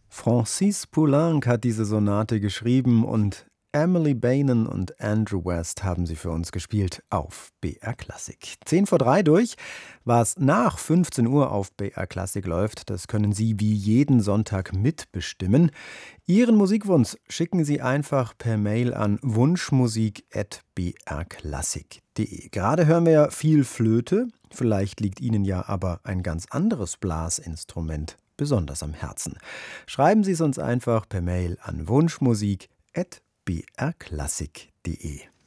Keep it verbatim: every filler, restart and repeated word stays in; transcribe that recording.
Francis Poulenc hat diese Sonate geschrieben und Emily Bainen und Andrew West haben sie für uns gespielt auf B R Klassik. Zehn vor drei durch. Was nach fünfzehn Uhr auf B R Klassik läuft, das können Sie wie jeden Sonntag mitbestimmen. Ihren Musikwunsch schicken Sie einfach per Mail an wunschmusik at b r klassik punkt de. Gerade hören wir ja viel Flöte. Vielleicht liegt Ihnen ja aber ein ganz anderes Blasinstrument besonders am Herzen. Schreiben Sie es uns einfach per Mail an wunschmusik at b r klassik punkt de.